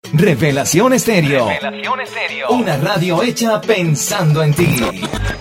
Revelación Estéreo. Revelación Estéreo. Una radio hecha pensando en ti.